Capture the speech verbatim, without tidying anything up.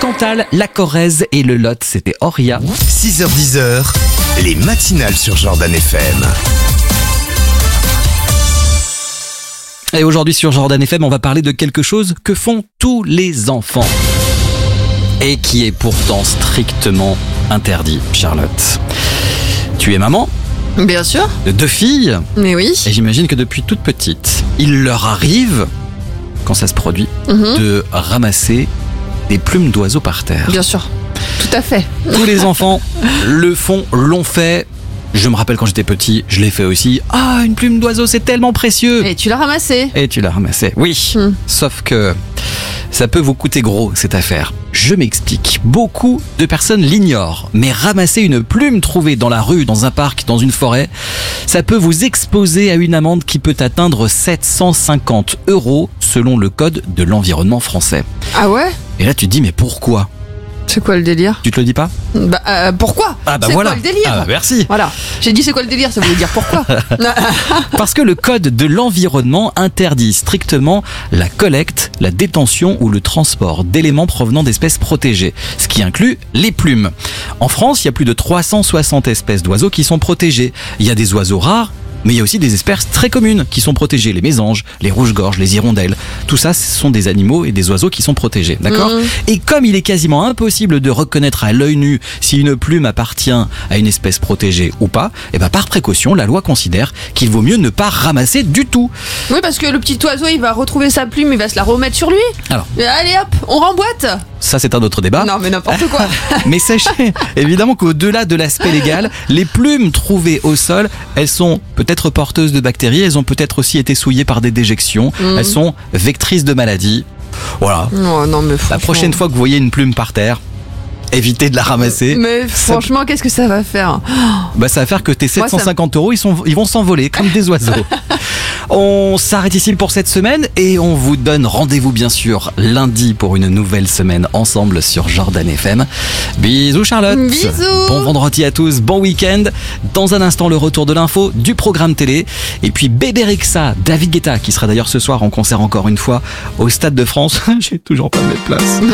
Cantal, la Corrèze et le Lot, c'était Oria. six heures dix, les matinales sur Jordan F M. Et aujourd'hui sur Jordan F M, on va parler de quelque chose que font tous les enfants et qui est pourtant strictement interdit, Charlotte. Tu es maman Bien sûr. de deux filles Mais oui. et j'imagine que depuis toute petite, il leur arrive, quand ça se produit, Mhm. de ramasser des plumes d'oiseaux par terre. Bien sûr. Tout à fait. Tous les enfants le font, l'ont fait. Je me rappelle quand j'étais petit, je l'ai fait aussi. Ah, une plume d'oiseau, c'est tellement précieux. Et tu l'as ramassé. Et tu l'as ramassé. Oui, Hmm. sauf que ça peut vous coûter gros cette affaire. Je m'explique. Beaucoup de personnes l'ignorent, mais ramasser une plume trouvée dans la rue, dans un parc, dans une forêt, ça peut vous exposer à une amende qui peut atteindre sept cent cinquante euros selon le code de l'environnement français. Ah ouais? Et là tu te dis mais pourquoi? C'est quoi le délire? Tu te le dis pas? Bah euh, pourquoi? Ah bah c'est voilà. quoi le délire? Ah bah merci. Voilà. J'ai dit c'est quoi le délire, ça voulait dire pourquoi? Parce que le code de l'environnement interdit strictement la collecte, la détention ou le transport d'éléments provenant d'espèces protégées, ce qui inclut les plumes. En France, il y a plus de trois cent soixante espèces d'oiseaux qui sont protégées. Il y a des oiseaux rares, mais il y a aussi des espèces très communes qui sont protégées, les mésanges, les rouges-gorges, les hirondelles. Tout ça, ce sont des animaux et des oiseaux qui sont protégés, d'accord ? Mhm. Et comme il est quasiment impossible de reconnaître à l'œil nu si une plume appartient à une espèce protégée ou pas, et ben par précaution, la loi considère qu'il vaut mieux ne pas ramasser du tout. Oui, parce que le petit oiseau, il va retrouver sa plume, il va se la remettre sur lui. Alors. Et allez hop, on remboîte. Ça, c'est un autre débat. Non, mais n'importe quoi. Mais sachez évidemment qu'au-delà de l'aspect légal, les plumes trouvées au sol, elles sont peut-être porteuses de bactéries, elles ont peut-être aussi été souillées par des déjections, Mhm. elles sont vectrices de maladies. Voilà. Non, non, mais La franchement. prochaine fois que vous voyez une plume par terre, évitez de la ramasser. Mais Ça- franchement, qu'est-ce que ça va faire? Bah, ça va faire que tes Moi, ça sept cent cinquante euros, ils, sont, ils vont s'envoler comme des oiseaux. On s'arrête ici pour cette semaine et on vous donne rendez-vous bien sûr lundi pour une nouvelle semaine ensemble sur Jordan F M. Bisous Charlotte. Bisous. Bon vendredi à tous, bon week-end. Dans un instant, le retour de l'info, du programme télé. Et puis Bébé Rexha, David Guetta, qui sera d'ailleurs ce soir en concert encore une fois au Stade de France. J'ai toujours pas de place.